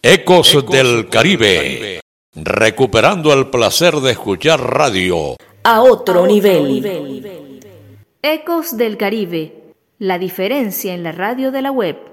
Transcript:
Ecos del Caribe, recuperando el placer de escuchar radio a otro nivel. Ecos del Caribe, la diferencia en la radio de la web.